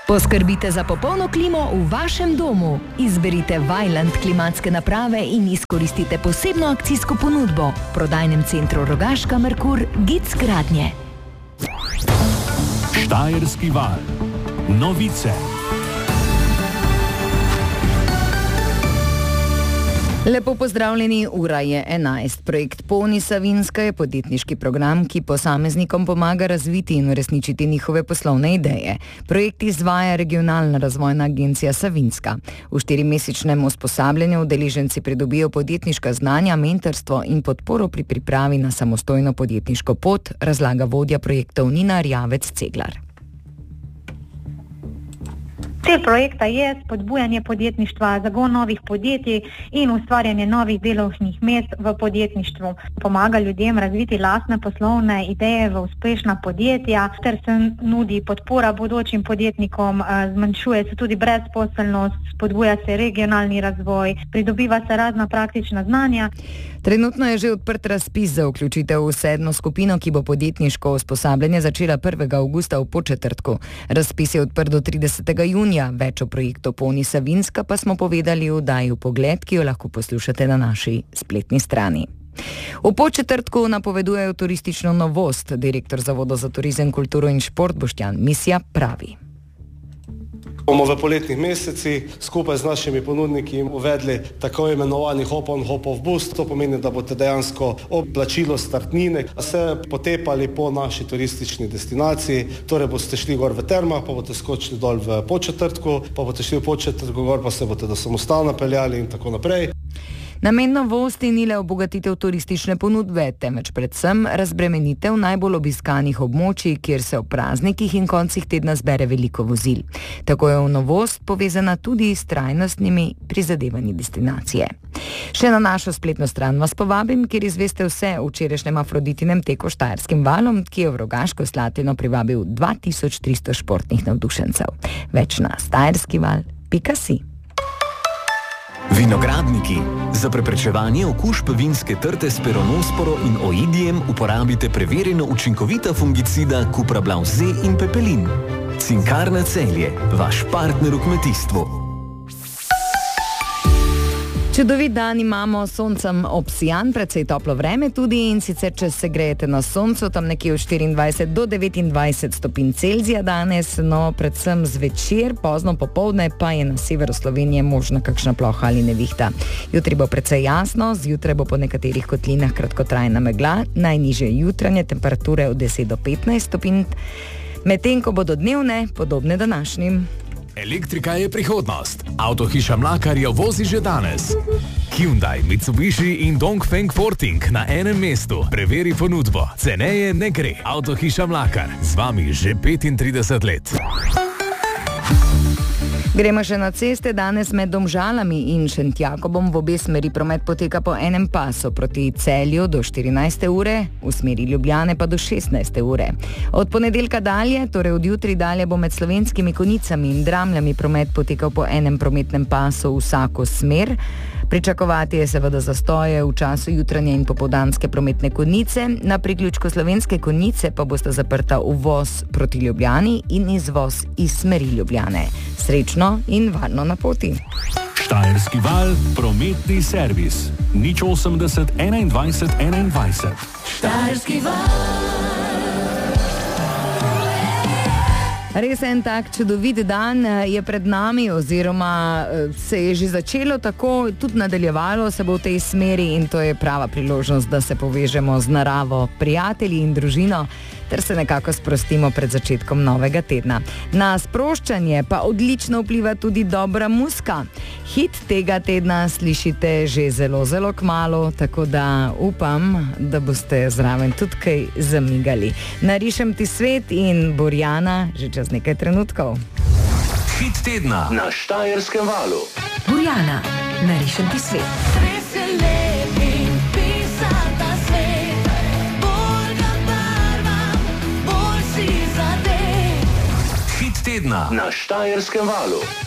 Poskrbite za popolno klimo v vašem domu. Izberite Vaillant klimatske naprave in izkoristite posebno akcijsko ponudbo v prodajnem centru Rogaška Merkur Gic Gradnje. Štajerski val. Novice. Lepo pozdravljeni, ura je 11. Projekt Poni Savinjska je podjetniški program, ki posameznikom pomaga razviti in uresničiti njihove poslovne ideje. Projekt izvaja Regionalna razvojna agencija Savinjska. V 4-mesečnem usposabljanju udeleženci pridobijo podjetniška znanja, mentorstvo in podporo pri pripravi na samostojno podjetniško pot, razlaga vodja projektov Nina Rjavec-Ceglar. Cilj projekta je spodbujanje podjetništva, zagon novih podjetij in ustvarjanje novih delovnih mest v podjetništvu. Pomaga ljudem razviti lastne poslovne ideje v uspešna podjetja, ter se nudi podpora bodočim podjetnikom, zmanjšuje se tudi brezposelnost, spodbuja se regionalni razvoj, pridobiva se razna praktična znanja. Trenutno je že odprt razpis za vključitev v 7. skupino, ki bo podjetniško usposabljanje začela 1. avgusta v Podčetrtku. Razpis je odprt do 30. junija. Več o projektu Poni Savinjska pa smo povedali v oddaji Vpogled, ki jo lahko poslušate na naši spletni strani. V Podčetrtku napovedujejo turistično novost. Direktor Zavoda za turizem, kulturo in šport Boštjan Misja pravi. Bomo v poletnih mesecih skupaj z našimi ponudniki uvedli tako imenovani hop-on, hop-off boost. To pomeni, da boste dejansko ob plačilu startnine se potepali po naši turistični destinaciji. Torej boste šli gor v termah, pa boste skočili dol v Podčetrtku, pa boste šli v Podčetrtku gor, pa se boste do samostana peljali in tako naprej. Namen novosti ni le obogatitev turistične ponudbe, temveč predvsem razbremenitev najbolj obiskanih območij, kjer se ob praznikih in koncih tedna zbere veliko vozil. Tako je novost povezana tudi s trajnostnimi prizadevanji destinacije. Še na našo spletno stran vas povabim, kjer izveste vse o včerajšnjem Afroditinem teku Štajerskim valom, ki je v Rogaško Slatino privabil 2300 športnih navdušencev. Več na štajerskival.si. Vinogradniki. Za preprečevanje okužb vinske trte s peronosporo in oidijem uporabite preverjeno učinkovita fungicida Cuprablav Z in Pepelin. Cinkarna Celje, vaš partner v kmetijstvu. Čudovit dan imamo, soncem obsijan, precej toplo vreme tudi, in sicer če se grejete na soncu, tam nekje od 24 do 29 stopinj Celzija danes, no predvsem zvečer, pozno popoldne pa je na severu Slovenije možna kakšna ploha ali nevihta. Jutri bo precej jasno, zjutraj bo po nekaterih kotlinah kratkotrajna megla, najnižje jutranje temperature od 10 do 15 stopinj, medtem ko bodo dnevne podobne današnjim. Elektrika je prihodnost. Avtohiša Mlakar jo vozi že danes. Hyundai, Mitsubishi in Dongfeng Forting na enem mestu. Preveri ponudbo. Ceneje ne gre. Avtohiša Mlakar. Z vami že 35 let. Gremo še na ceste. Danes med Domžalami in Šentjakobom v obe smeri promet poteka po enem pasu, proti Celju do 14. ure, v smeri Ljubljane pa do 16. ure. Od ponedeljka dalje, torej od jutri dalje, bo med Slovenskimi Konjicami in Dramljami promet potekal po enem prometnem pasu vsako smer. Pričakovati je seveda zastoje v času jutranje in popoldanske prometne konice. Na priključku Slovenske Konjice pa bosta zaprta uvoz proti Ljubljani in izvoz iz smeri Ljubljane. Srečno in varno na poti. Štajerski val, prometni servis. 080 21 21. Štajerski val. Res en tak čudovit dan je pred nami, oziroma se je že začelo tako, tudi nadaljevalo se bo v tej smeri, in to je prava priložnost, da se povežemo z naravo, prijatelji in družino, ter se nekako sprostimo pred začetkom novega tedna. Na sproščanje pa odlično vpliva tudi dobra muzika. Hit tega tedna slišite že zelo, zelo kmalu, tako da upam, da boste zraven tudi kaj zamigali. Narišem ti svet in Borjana že čez nekaj trenutkov. Hit tedna na Štajerskem valu. Borjana, narišem ti svet. Hit tedna na Štajerskem valu.